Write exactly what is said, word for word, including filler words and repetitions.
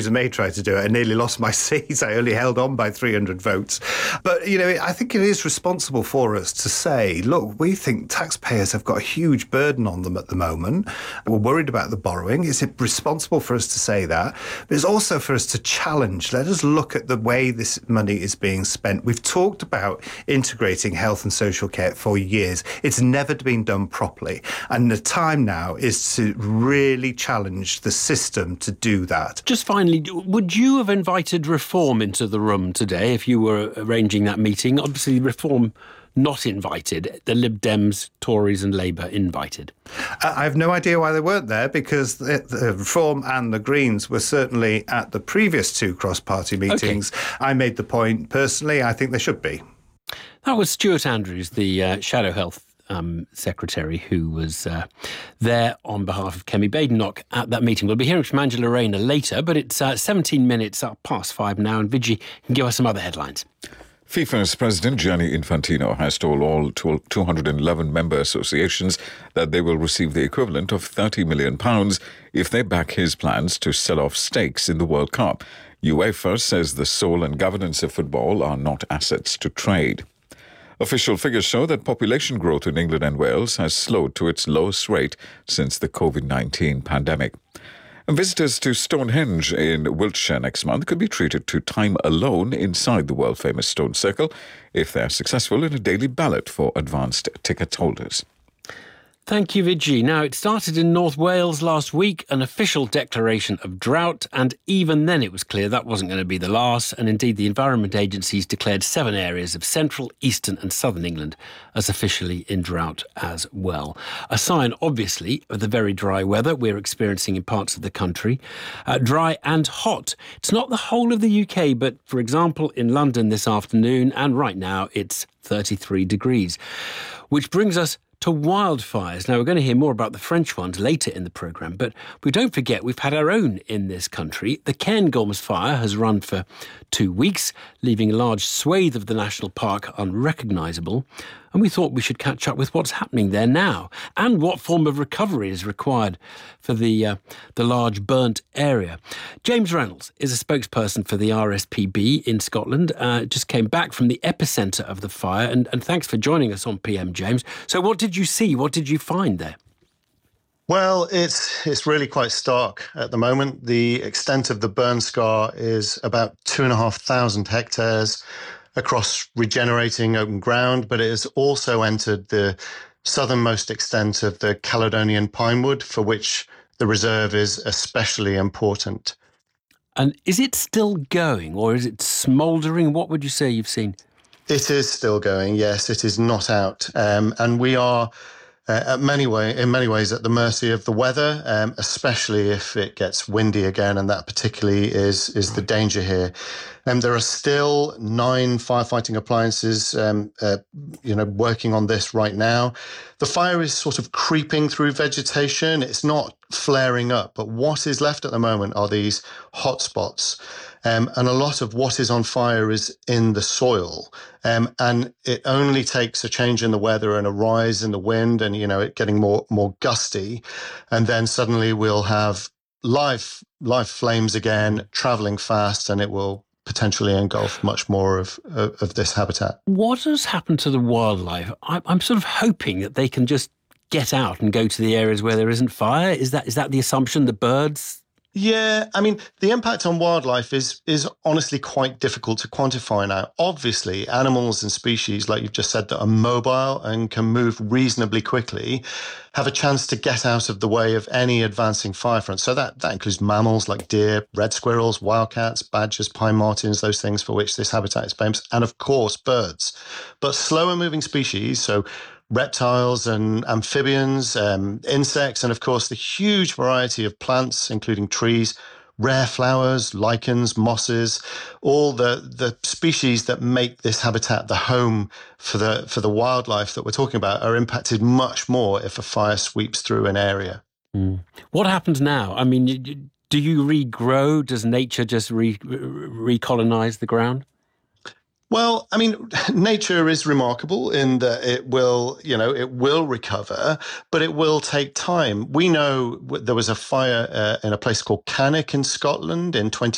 Theresa May tried to do it, I nearly lost my seat. I only held on by three hundred votes. But, you know, I think it is responsible for us to say, look, we think taxpayers have got a huge burden on them at the moment. We're worried about the borrowing. Is it responsible for us to say that? But it's also for us to challenge. Let us look at the way this money is being spent. We've talked about integrating health and social care for years. It's never been done properly. And the time now is to really challenge the system to do that. Just finally, would you have invited Reform into the room today if you were arranging that meeting? Obviously, Reform not invited. The Lib Dems, Tories and Labour invited. I have no idea why they weren't there, because the, the Reform and the Greens were certainly at the previous two cross-party meetings. Okay. I made the point, personally, I think they should be. That was Stuart Andrews, the uh, Shadow Health Um, secretary, who was uh, there on behalf of Kemi Badenoch at that meeting. We'll be hearing from Angela Rayner later, but it's uh, seventeen minutes up past five now, and Vigi can give us some other headlines. FIFA's president, Gianni Infantino, has told all two hundred eleven member associations that they will receive the equivalent of thirty million pounds if they back his plans to sell off stakes in the World Cup. UEFA says the soul and governance of football are not assets to trade. Official figures show that population growth in England and Wales has slowed to its lowest rate since the covid nineteen pandemic. And visitors to Stonehenge in Wiltshire next month could be treated to time alone inside the world-famous stone circle if they are successful in a daily ballot for advanced ticket holders. Thank you, Vigi. Now, it started in North Wales last week, an official declaration of drought, and even then it was clear that wasn't going to be the last, and indeed the Environment Agency's declared seven areas of central, eastern and southern England as officially in drought as well. A sign, obviously, of the very dry weather we're experiencing in parts of the country. Uh, dry and hot. It's not the whole of the U K, but, for example, in London this afternoon, and right now, it's thirty-three degrees. Which brings us to wildfires. Now, we're going to hear more about the French ones later in the programme, but we don't forget we've had our own in this country. The Cairngorms fire has run for two weeks, leaving a large swathe of the national park unrecognisable. And we thought we should catch up with what's happening there now and what form of recovery is required for the uh, the large burnt area. James Reynolds is a spokesperson for the R S P B in Scotland. Uh, just came back from the epicentre of the fire, and, and thanks for joining us on P M, James. So what did you see? What did you find there? Well, it's it's really quite stark at the moment. The extent of the burn scar is about two and a half thousand hectares across regenerating open ground, but it has also entered the southernmost extent of the Caledonian pinewood, for which the reserve is especially important. And is it still going, or is it smouldering? What would you say you've seen? It is still going, yes. It is not out. Um, and we are uh, at many way, in many ways at the mercy of the weather, um, especially if it gets windy again, and that particularly is, is the danger here. Um, there are still nine firefighting appliances, um, uh, you know, working on this right now. The fire is sort of creeping through vegetation. It's not flaring up, but what is left at the moment are these hot spots. Um, and a lot of what is on fire is in the soil. Um, and it only takes a change in the weather and a rise in the wind and, you know, it getting more, more gusty. And then suddenly we'll have live, live flames again, traveling fast, and it will potentially engulf much more of, of, of this habitat. What has happened to the wildlife? I, I'm sort of hoping that they can just get out and go to the areas where there isn't fire. Is that is that the assumption? The birds? Yeah, I mean, the impact on wildlife is is honestly quite difficult to quantify now. Obviously, animals and species, like you've just said, that are mobile and can move reasonably quickly, have a chance to get out of the way of any advancing fire front. So that, that includes mammals like deer, red squirrels, wildcats, badgers, pine martens, those things for which this habitat is famous, and of course, birds. But slower moving species, so reptiles and amphibians, um, insects, and of course the huge variety of plants, including trees, rare flowers, lichens, mosses, all the, the species that make this habitat the home for the for the wildlife that we're talking about are impacted much more if a fire sweeps through an area. Mm. What happens now? I mean, do you regrow? Does nature just re- recolonize the ground? Well, I mean, nature is remarkable in that it will, you know, it will recover, but it will take time. We know there was a fire uh, in a place called Cannock in Scotland in twenty